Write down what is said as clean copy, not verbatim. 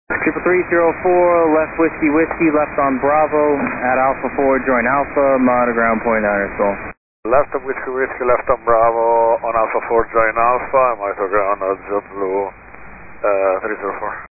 Triple 304, left whiskey, left on Bravo, at Alpha 4, join Alpha, monitor ground point Irisol. Left of whiskey, left on Bravo, on Alpha 4, join Alpha, monitor ground, JetBlue 304.